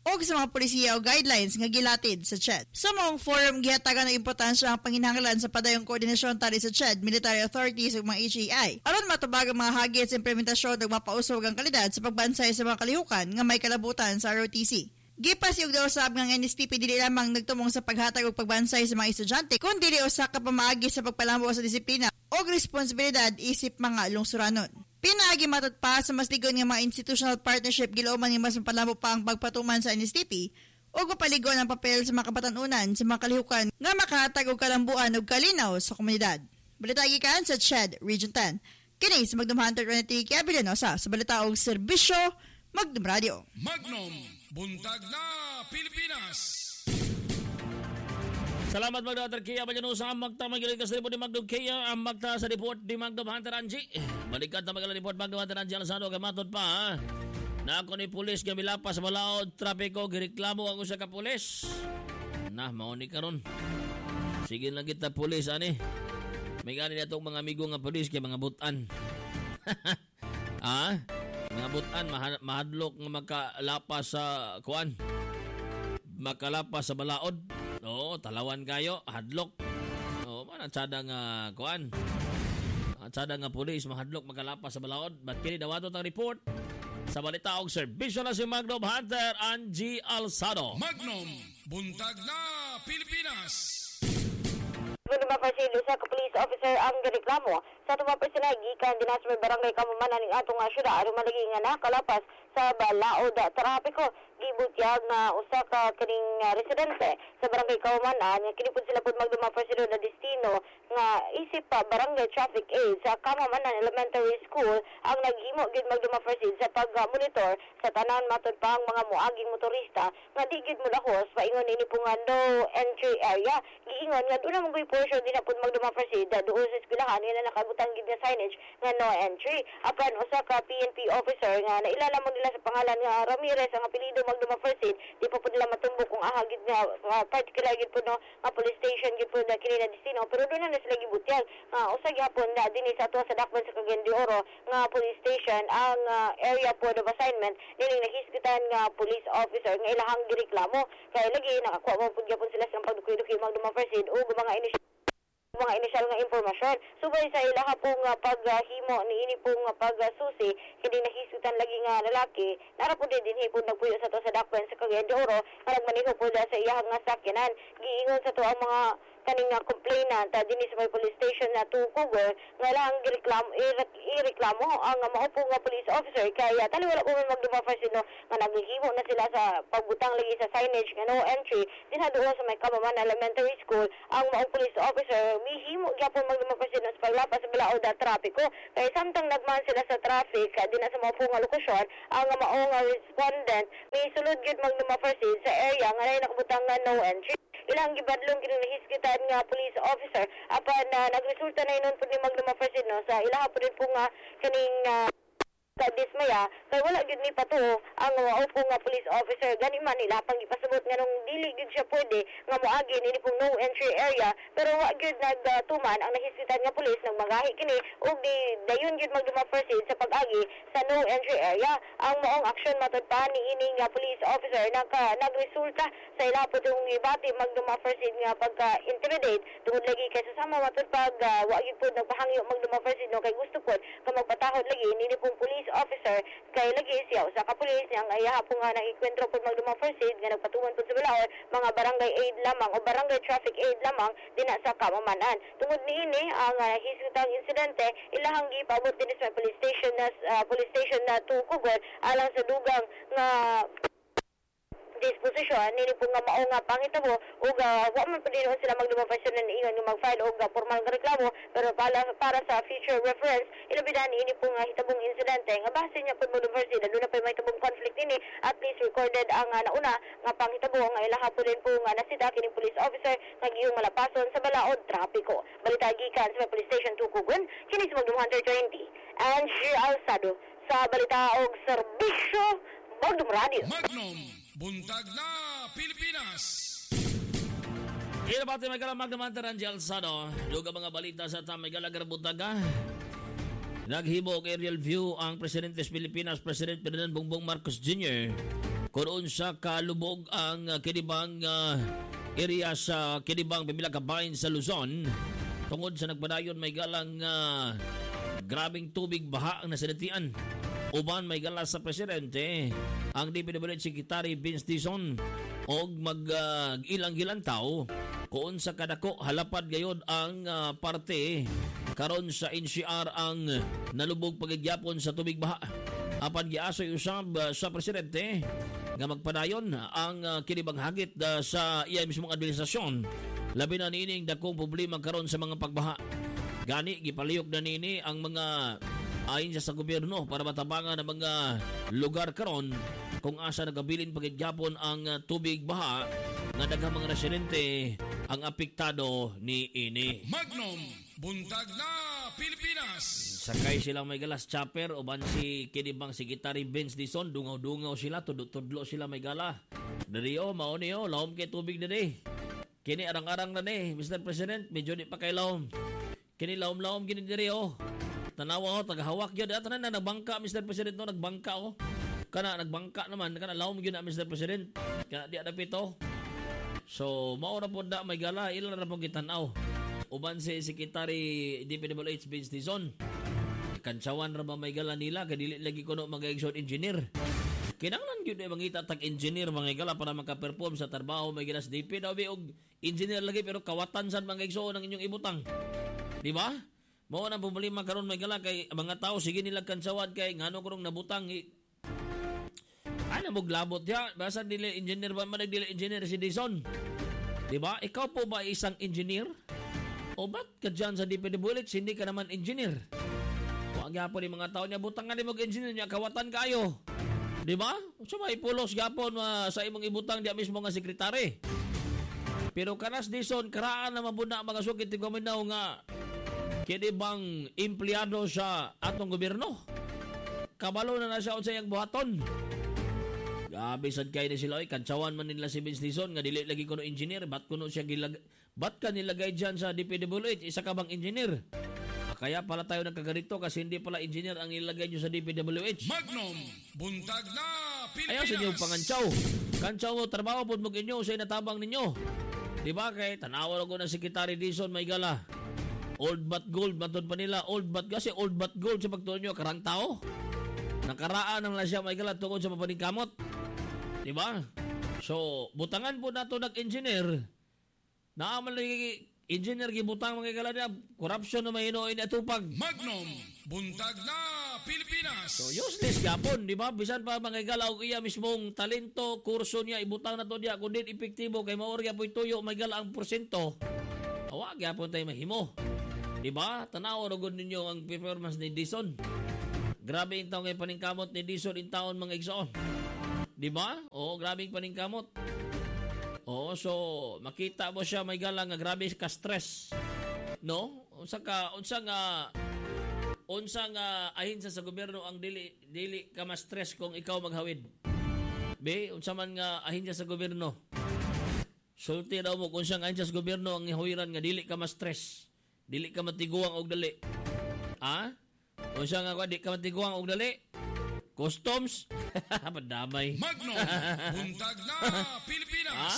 o sa mga polisiya o guidelines nga gilatid sa C H E D. Sa maong forum, gihatagan ng importansya ang panginahanglan sa padayong koordinasyon tali sa C H E D, military authorities ug mga H A I. Aron matubag ang mga hagit sa implementasyon ug mapausog ang kalidad sa pagbansay sa mga kalihukan nga may kalabutan sa R O T C. Gipasiog daw usab nga N S T P dili lamang nagtumong sa paghatag og pagbansay sa mga estudyante, kundi dili usa ka pamaagi sa pagpalambo sa disiplina o responsibilidad isip mga lungsuranon. Pinaagi matod pa sa mas ligon nga mga institutional partnership gilooman nga mas mapalambo pa ang pagpatuman sa N S T P o kapaligon ang papel sa mga kabatanunan sa mga kalihukan nga makahatag og kalambuan ug kalinaw sa komunidad. Balita gikan sa C H E D Region ten. Kini sa Magnum Hunter Trinity Kiabilinosa sa balita og serbisyo Magnum Radio. Magnum Buntag na Pilipinas. Salamat Magda Hunter Kia Balyano sa magta magilig ka sa report ni Magda Kia ang magta sa report ni Magda Hunter Angie. Balikat na magalang report Magda Hunter Angie Alasano kamatod pa ha. Na ako ni pulis gamilapas sa balaod trapiko gireklamo ang usa ka pulis. Nah mao ni karon. Sige lang kita pulis ani. May gani na itong mga amigo nga pulis kay mga butan. Ah? Mga butan, mahad- mahadlok nga makalapas sa kuan. Makalapas sa balaod. Oo, talawan kayo, hadlok. Oo, manatsada nga kuan. Atsada nga pulis, mahadlok, makalapas sa balaod. Ba't kini dawato tang report? Sa balita og serbisyo na si Magnum Hunter Angie Alsado. Magnum Buntag na Pilipinas. Guna Marcelo sa police officer ang gireklamo sa tuma personal gikan dinas may barangay Kamumanan ning atong syudad aron malagi nga nakalapas sa balaod trapiko gibutyag nga usa ka kining uh, residente sa barangay Kamumanan nga kini pud sila pud magduma Marcelo na destino nga isip pa barangay traffic aid sa Kamumanan Elementary School ang naghimo gid magduma Marcelo sa pag-monitor sa tanan matud pa ang mga moaging motorista nga di gid mulahos paingon ini po nga no entry area giingon nga duna mong portion din na pud magduma Marcelo doon sa eskwelahan nga nakabutang gid na signage nga no entry apan usa ka P N P officer nga nailala mo nila sa pangalan nga Ramirez ang apelyido magduma Marcelo di pa pud nila matumbok kung aha gid nga uh, particular gid pud no nga police station gid pud na kini na destino pero doon na sila gibutyag nga uh, usa gyapon na dinhi sa tuwa sa dakban sa Cagayan de Oro nga police station ang uh, area pod of assignment nining nahisgutan nga police officer nga ilahang gireklamo kay lagi nakakuha mo pud gyapon sila sa pagdukoy-dukoy magduma Marcelo o mga initial mga inisyal nga impormasyon. Subay sa ilaha pong uh, paghimo ni ini pong uh, pagsusi, hindi nahisgutan lagi nga lalaki, nara po din din po nagpuyo sa to sa dakpan sa Cagayan de Oro, nga nagmaniho po sa iyahang nga sakyanan. Giingon sa to ang mga kaning nga complainant uh, dinhi sa may police station na Tukugo nga lang gireklamo ireklamo ang uh, maupo nga police officer kaya tali wala po man magduma Marcelo nga naghihimo na sila sa pagbutang lagi sa signage nga no entry dinha doon sa may Kamumanan Elementary School ang maong police officer mihimo gyapon magduma Marcelo sa paglapas sa balaod na trapiko kay samtang nagman sila sa traffic uh, dinha sa maupo nga lokasyon ang uh, maong uh, respondent may sulod gyud magduma Marcelo sa area nga nay nakabutang nga no entry ilang gibadlong kini nahisgitan nga police officer apan uh, nagresulta na inon pud ni magduma Marcelo sa ilaha pud po nga kaning uh, kadismaya kay wala gyud ni patuo ang maupo nga police officer gani man nila pang ipasabot nga nung dili gyud siya pwede nga moagi ni pong no entry area pero wa gyud nagtuman ang nahisgitan nga police nang magahi kini ug di dayon gyud magduma Marcelo sa pag-agi sa no entry area ang maong aksyon matud pa ni ini nga police officer nagka nagresulta sa ila pud yung ibati magduma Marcelo nga pagka-intimidate tungod lagi kay sa sama matud pag uh, wa gyud pud nagpahangyo magduma Marcelo kay gusto pud nga magpatahod lagi ni pong police officer kay lagi siya usa ka pulis nga ayaha po nga nang ikwentro pud magduma Marcelo nga nagpatuman pud sa balaod mga barangay aid lamang o barangay traffic aid lamang dinha sa Kamumanan tungod niini ang uh, hisgutang insidente ilahang gipabot din sa police station na uh, police station na Tukugon alang sa dugang nga disposisyon nini po nga mao nga pangitabo ug uh, wa man pud sila magduma Marcelo na ingon nga mag-file og uh, formal nga reklamo pero para, para sa future reference ilabidan ini po nga hitabong insidente nga base niya pud magduma Marcelo lalo na pa may hitabong conflict ini at least recorded ang uh, nauna nga panghitabo nga ilaha po din po nga nasita kini police officer nga giyong malapason sa balaod trapiko. Balita gikan sa police station Tukugon kini sa Magduma Hunter twenty Angie Alsado sa balita og serbisyo Magnum Radio. Magnum Buntag na Pilipinas. Ila pati may kalamag naman taran di Alsado. Luga mga balita sa tamay galagar buntaga. Naghimo og aerial view ang Presidente sa Pilipinas, President Ferdinand Bongbong Marcos Junior Kuron sa kalubog ang uh, kinibang uh, area sa kinibang pamilya kabahin sa Luzon. Tungod sa nagpadayon may galang uh, grabing tubig baha ang nasinatian. Uban may galas sa presidente ang D P W H Secretary Vince Dizon og mag uh, ilang-ilang tao kung sa kadako halapad gayod ang uh, parte karon sa N C R ang nalubog pagigyapon sa tubig baha. Apan giasoy usab uh, sa presidente nga magpadayon ang uh, kinibang hagit uh, sa iya mismong administrasyon labi na nining dakong problema karon sa mga pagbaha. Gani gipalihok na nini ang mga ayon sa gobyerno para matabangan ang mga lugar karon kung asa nagabilin pagigyapon ang uh, tubig baha nga daghang mga residente ang apektado ni ini. Magnum Buntag na Pilipinas. Sakay silang may galas chopper uban si kinibang Secretary Vince Dizon, dungaw-dungaw sila, tudlo-tudlo sila may gala. Dari o, mao niyo, lawom kay tubig na di. Kini arang-arang na ni, Mister President, medyo di pa kay lawom. Kini lawom-lawom gini diri o. Tanawa o, tagahawak yun. At na nagbangka, Mister President, no, nagbangka o. Kana, nagbangka naman, kana lawom yun na, Mister President. Kana di adap ito. So, mao na po na may gala, ilan na po kitanaw. Uban si Secretary D P W H Vince Dizon. Kantsawan ra ba may gala nila kadili lagi kuno mga exhaust engineer. Kinahanglan gyud ay mangita tag engineer mga gala para maka-perform sa trabaho may gala sa D P W og engineer lagi pero kawatan sad mga exhaust ng inyong ibutang. Di ba? Mao na problema karon may gala kay mga tao sige nila kantsawan kay ngano kurong nabutang i- ano mo glabot ya basta dili engineer ba man dili engineer si Dizon. Di ba? Ikaw po ba isang engineer? O ba't ka dyan sa D P W H, hindi ka naman engineer? Huwag yapon yung mga tao niya, butang nga di mag-engineer niya, kawatan kayo. Di ba? So may pulos yapon uh, sa imong ibutang diya mismo nga sekretary. Pero kanas Dizon, karaan na mabuna mga sukit ti Gominaw nga kini bang empleyado sa atong gobyerno. Kabalo na na siya sa iyang buhaton. Gabi sad kay ni sila, kantsawan man nila si Vince Dizon nga dili lagi kuno engineer, bat kuno siya gilag bat ka nilagay dyan sa D P W H, isa ka bang engineer? Ah, kaya pala tayo nagkaganito kasi hindi pala engineer ang ilagay nyo sa D P W H. Magnum Buntag na Pilipinas. Ayaw sa inyo pangantsaw. Kantsaw mo, trabaho po mo inyo sa inatabang ninyo. Diba kay tanawa ko na Secretary Dizon may gala. Old but gold, matod pa nila, old but kasi old but gold sa pagtuon nyo, karang tao. Nakaraan ang lasya may gala tungkol sa papaningkamot. Diba? So, butangan po nato nag-engineer. Naaman lagi engineer gibutang mga gala niya. Corruption na may inoin at tupag. Magnum Buntag na Pilipinas. So, useless gapon. Diba? Bisan pa mga gala o iya mismong talento, kurso niya, ibutang na to niya. Kung din epektibo, kay maorya po ituyo, may gala ang porsyento. Awag gapon tayo mahimo. Diba? Tanaw, rugod ninyo ang performance ni Dizon. Grabe yung taong kay paningkamot ni Dizon in taon mga igsoon. Diba? Oo, grabe yung paningkamot. Oo, so makita mo siya may galang nga grabe ka stress. No? Unsa ka unsa nga unsa nga ahin sa, sa gobyerno ang dili dili ka ma-stress kung ikaw maghawid. Be, unsa man nga ahin sa gobyerno. Sulti daw mo kung siya nga ahin sa gobyerno ang ihuwiran nga dili ka ma-stress. Dili ka matiguang og dali. Ha? Unsa nga di ka matiguang og dali? Customs? Madamay. Magnum Buntag na Pilipinas. Ha?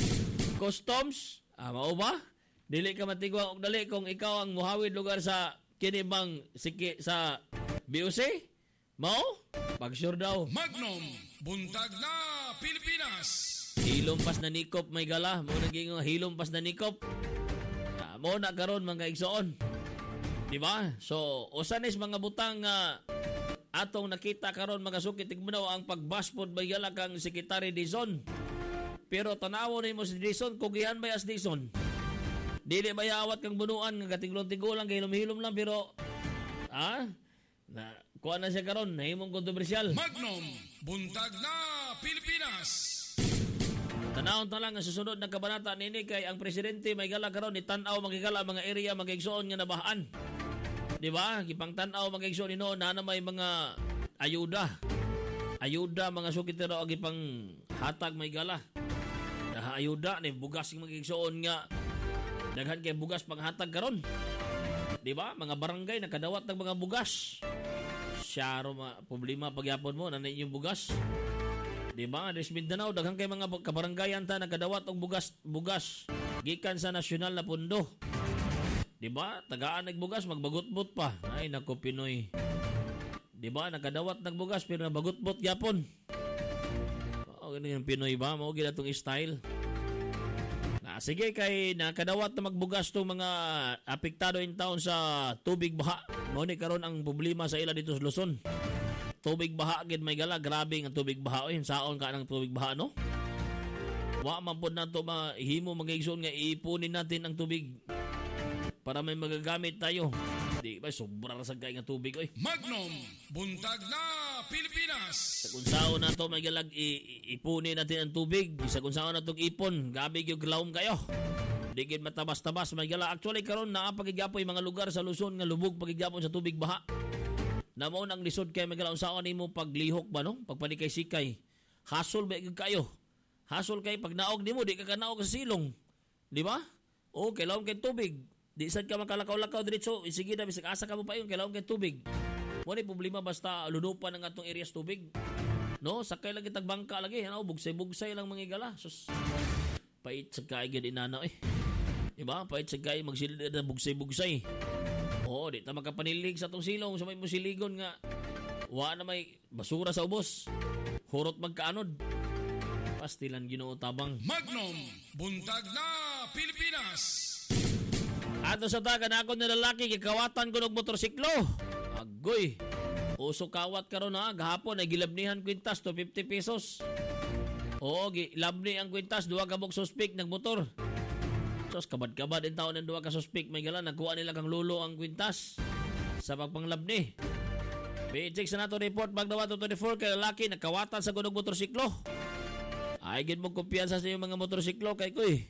Customs? Ah, mao ba? Dili ka matigwa og dali kung ikaw ang muhawid lugar sa kinibang siki sa B O C? Mao? Pag sure daw. Magnum Buntag na Pilipinas. Hilompas na nikop may gala. Mao naging hilompas na nikop. Ah, mao na karon mga igsoon. Di ba? So, usanis mga butang nga uh, atong nakita karon mga sukit tigmunaw ang pagbaspod bayala kang Secretary Dizon. Pero tanawo ni mo si Dizon kung gihan ba as Dizon. Dili ba yawat kang bunuan nga gatinglon-tinggulang gihilom-hilom lang pero ah na kuha na siya karon nahimong kontrobersyal. Magnum Buntag na Pilipinas. Tanawon ta lang ang susunod na kabanata nini kay ang presidente may gala karon ni tan-aw magigala mga area magigsoon nga nabahaan. Di ba? Gipang tanaw mga igsoon nino na na may mga ayuda. Ayuda mga sukitero og gipang hatag may gala. Daha ayuda ni bugas ng mga igsoon nga daghan kay bugas panghatag karon. Di ba? Mga barangay nakadawat ng mga bugas. Syaro ma problema pagyapon mo na inyong bugas. Di ba? Des Mindanao daghang kay mga kabaranggayan ta nagkadawat og bugas bugas gikan sa nasyonal na pundo. Di ba? Tagaan nagbugas magbagutbot pa. Ay nako Pinoy. Di ba? Nagkadawat nagbugas pero nabagutbot gyapon. Oh, ganun yung Pinoy ba? Mao gid atong style. Na sige kay nakadawat na magbugas tong mga apektado in town sa tubig baha. Mao ni karon ang problema sa ila dito sa Luzon. Tubig baha gid may gala, grabe ang tubig baha oy, saon ka ng tubig baha no? Wa man pud nato mahimo magigsoon nga iipunin natin ang tubig para may magagamit tayo. Di ba sobra ra sad kay nga tubig oy. Magnum buntag na Pilipinas. Sa kung saon nato may galag iipunin natin ang tubig, sa kung saon nato ipon, gabi gyud glawom kayo. Di gid matabas-tabas may gala. Actually karon naa pagigapoy mga lugar sa Luzon nga lubog pagigapon sa tubig baha. Namo nang lisod kay magalaw sa ani mo paglihok ba no pagpanikay sikay hasol ba gyud kayo hasol kay pag naog nimo di ka kanaog sa silong di ba o kay lawom kay tubig di sad ka makalakaw-lakaw diretso sige na bisag asa ka mo payon kay lawom kay tubig mo ni problema basta lunupan ang atong areas tubig no sakay lang kitag bangka lagi ano bugsay-bugsay lang mangigala sus pait sa kay gid inana eh di ba pait sa kay magsilid na bugsay-bugsay. Oo, di ta makapanilig sa tong silong sa may musiligon nga wa na may basura sa ubos. Hurot magkaanod. Pastilan Ginoo tabang. Magnum buntag na Pilipinas. Ato sa taga na ako na lalaki gikawatan ko ng motorsiklo. Agoy. Uso kawat karon na gahapon ay gilabnihan kwintas to fifty pesos. Oo, gilabni ang kwintas duha ka bok suspek nagmotor. Sos kabad-kabad in taon ng duwa ka suspek may gala nagkuha nila kang lulo ang kwintas sa pagpanglabni. Pijik sa nato report magdawa to twenty-four kay lalaki nakawatan sa gunog motorsiklo. Ay gid mo kumpiyansa sa iyong mga motorsiklo kay kuy.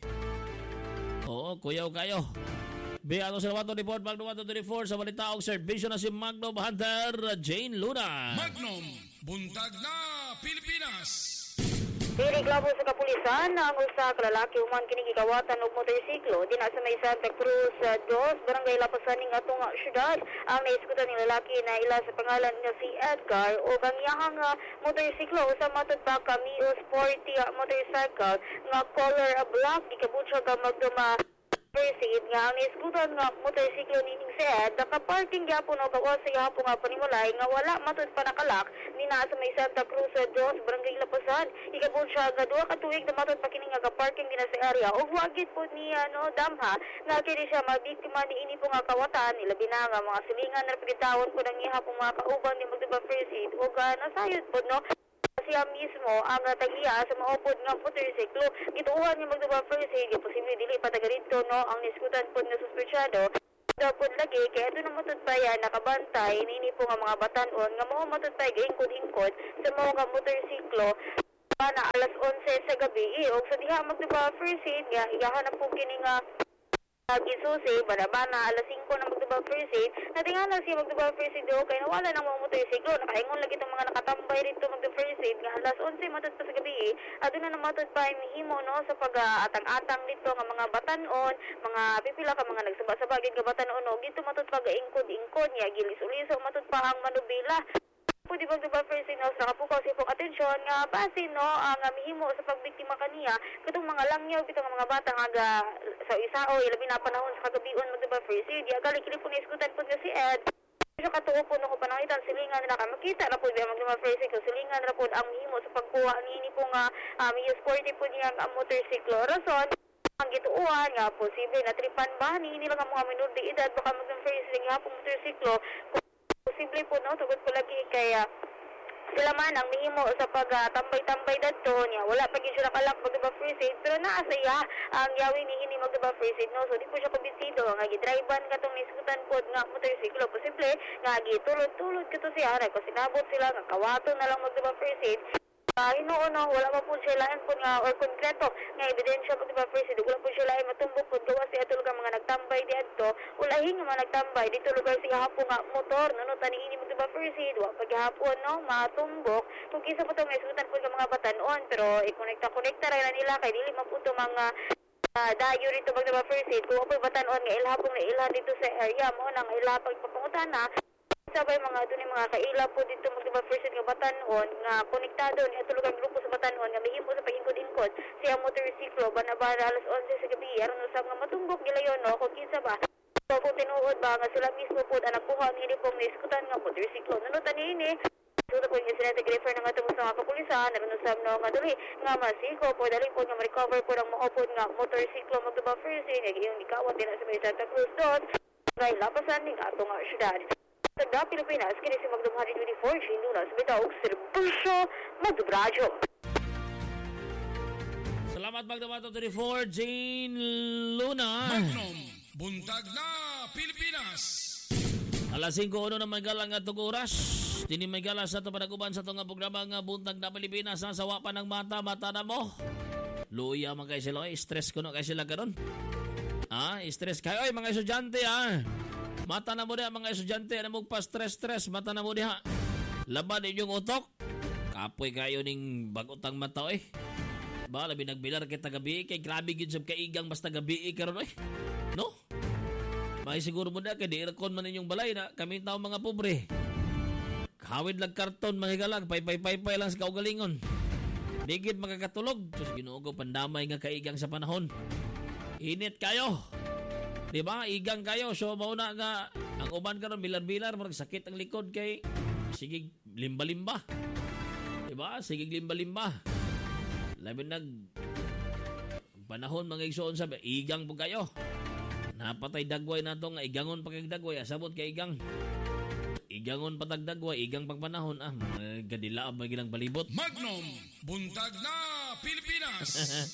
Oo, kuyaw kayo. Be ato sa nato report magdawa to twenty-four sa balita og serbisyo na si Magnum Hunter Jane Luna. Magnum buntag na Pilipinas. Dinireklamo sa kapulisan na ang usa ka lalaki human kini gikawatan og motorsiklo dinha sa may Santa Cruz sa Dos, barangay Lapasan ning atong syudad. Ang naiskutan ni lalaki na ila sa pangalan nga si Edgar o ang iyahang uh, motorsiklo sa matod pa Cameo Sporty uh, motorcycle nga color uh, black gikabutsa ka magduma proceed nga ang naiskutan nga motorsiklo ni si Ed nakaparking gyapon o kawas sa gyapon nga panimulay nga wala matod pa nakalak ni naa sa may Santa Cruz sa Dos, barangay Lapasan. Ikabon siya nga duha ka tuig na matod pa kini nga ka-parking din sa area ug wagid po ni ano damha nga kini siya mabiktima ni ini po nga kawatan ilabi na nga mga silingan na pagitawon po nang iha po mga kauban ni magduba proceed ug uh, nasayod po no siya mismo ang uh, tagiya sa maupod nga motorsiklo gituuhan niya magduba proceed yung posible dili pa taga dito no ang niskutan po nga suspechado dapat lagi kaya ito na matutpaya nakabantay nini po nga mga batanon nga mga matutpay gaingkod-ingkod sa mga nga motorsiklo na alas onse sa gabi o sa diha magduba first aid nga iyahan na po kini nga gisusi bana-bana alas singko na magduba first aid natingan na siya magduba first aid o kaya nawala ng mga motorsiklo nakaingon lagi itong mga nakatambay rito magduba first aid nga alas onse matutpa sa gabi at doon na matutpay mihimo no sa pag-atang-atang dito nga mga batanon mga pipila ka mga nagsaba-saba gid nga batanon no gito matutpa gaingkod-ingkod niya gilis-uliso matutpa ang manubila pwede bang diba first no sa kapukaw si pong atensyon nga basin no ang uh, mihimo sa pagbiktima kaniya katong mga langyaw bitong mga bata nga sa isa o ilabi na panahon sa kagabion magdiba first di agali kini po naiskutan po nga si Ed so katuo po no ko panahitan silingan nila ka makita na po diba magdiba first ko silingan na po ang mihimo sa pagkuha niini po nga um, yung sporty po niya ang motorsiklo rason ang gituuhan nga posible na tripan ba ni nila nga mga minor de edad baka magdiba first nga po motorsiklo posible po no tugod po lagi kaya sila man ang mihimo sa pagtambay-tambay uh, dadto niya wala pa gyud siya nakalak magdiba first aid pero naa sa iya ang yawi ni ini magdiba first aid no so di po siya kumbinsido nga gidrivean katong niskutan pod nga motorsiklo posible nga gitulod-tulod kato siya ra ko sinabot sila nga kawaton na lang magdiba first aid Uh, hinuon no, wala pa po siya lain po nga or konkreto nga ebidensya po diba first aid wala po siya lain matumbok po gawa siya ito lugar mga nagtambay di adto ulahin nga mga nagtambay dito lugar siya hapon nga motor no no tani ini mo diba first aid wa paghapon no matumbok kung kisa po ito may sutan po nga mga batanon pero i-connecta-connecta rin na nila kay dili maputo mga uh, dayo rito magdiba first aid kung apoy batanon nga ilhapon na ilha dito sa area mo nang ilha pagpapangutana Sabay mga doon yung mga kaila po dito magdiba first nga batanon nga konektado ni atulog ang grupo sa batanon nga mahimo sa pag-ingkod-ingkod siya motorsiklo banabara alas onse sa gabi aron usab nga matunggok gilayon no kung kinsa ba so kung tinuod ba nga sila mismo po ang nagkuha ni pong niskutan nga motorsiklo nanutan niini so po yung incident refer na nga tungod sa mga kapulisan aron usab no nga dali nga masiko po dali po nga ma-recover po ang maupod nga motorsiklo magdiba first nga iyong ikawat din sa may Santa Cruz doon ngay lapasan ning atong syudad. Tagda Pilipinas, kini si Magdum one twenty-four, Shinduna, sa bitawag, Serbusyo, Magdubradyo. Salamat Magdum one twenty-four, Jane Luna. Magnum, buntag na Pilipinas. Alas singko uno na may galang at oras. Dini may galas sa ito panaguban sa itong programa nga buntag na Pilipinas. Ang sawa pa ng mata, mata na mo. Luya man kayo sila, eh. Stress ko no kayo sila ganon. Ah, stress kayo, eh, mga estudyante ah. Mata na mo diha mga estudyante na magpa-stress-stress. Mata na mo diha. Laban inyong utok. Kapoy kayo ning bagotang mata eh. Ba, labi nagbilar kita gabi kay grabe gid sab kaigang basta gabi karon eh. No? May siguro mo na kay di-recon man inyong balay na kami tao mga pobre. Hawid lang karton mga galag, pay-pay-pay lang sa kaugalingon. Digid makakatulog. Diyos Ginoo ko pandamay nga kaigang sa panahon. Init kayo. Di ba? Igang kayo. So, mauna nga, ang uban karon bilar-bilar, marag sakit ang likod kay sige limba-limba. Di ba? Sige limba-limba. Labi nag panahon mga igsoon sabi, igang po kayo. Napatay dagway na to nga, igangon pa kay dagway. Asabot kay igang. Igangon patag dagway, igang pang panahon. Ah, gadila ang magilang balibot. Magnum, buntag na Pilipinas.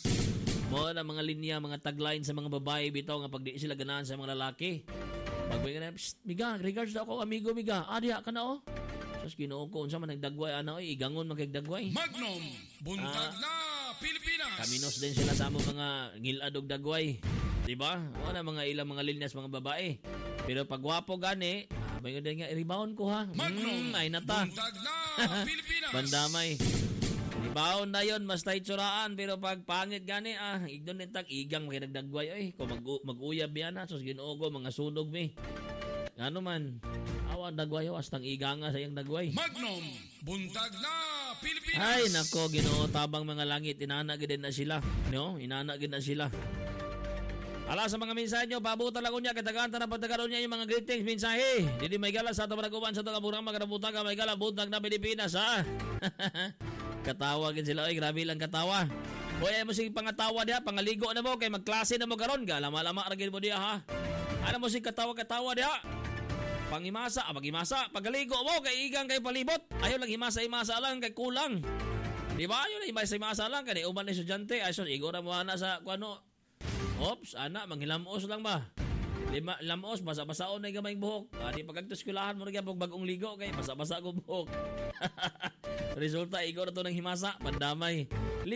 Mo na mga linya, mga tagline sa mga babae bitaw nga pag di sila ganahan sa mga lalaki. Pagbiga na, psst, miga, regards daw ako, amigo, miga. Ah, diha ka na, oh. Sus, Ginoo ko, unsa man nagdagway, ano, eh, igangon man kay dagway. Magnum, buntag Ah. na Pilipinas. Kaminos din sila sa among mga ngiladog dagway. Diba? O na mga ilang mga linyas, mga babae. Pero pag wapo gani, ah, bayo din nga, rebound ko ha. Magnum, Mm, ay nata. buntag na Pilipinas. Bandamay. Rebound na yun, mas tayo tsuraan. Pero pag pangit gani, ah, igdon nitag igang makinagdagway. Ay, kung mag mag-uyab yan ha, sus Ginoo ko, mga sunog mi. Ano man, awan dagway, wastang igang nga sa iyang dagway. Magnum, buntag na Pilipinas. Ay, nako, Ginoo, tabang mga langit, inanagin din na sila. No? Inanagin na sila. Ala sa mga mensahe nyo, pabuta lang ko niya, kataganta na pagtagaroon niya yung mga greetings, mensahe. Dili may gala sa ito panaguban sa ito kamurang magkarabuta ka, may gala, buntag na Pilipinas, ha? Katawagin sila, ay, grabe lang katawa. Hoy, ay mo sige pangatawa diha, pangaligo na mo, kay magklase na mo karon ga, lama-lama ragin mo diha, ha? Ano mo sige katawa-katawa diha? Pangimasa, ah, pangimasa, pagaligo mo, kay igang kay palibot. Ayaw lang himasa-himasa lang, kay kulang. Di ba? Ayaw lang himasa-himasa lang, kay uban na estudyante, ay so, igora mo na sa, kuano, ops, ana, manghilamos lang ba? Lima, lamos, basa-basaon na gamayng buhok. Ah, di pagkagtuskulahan mo rin yung bagong ligo, kay basa-basa ko buhok. Resulta, igor to ng himasa, pandamay.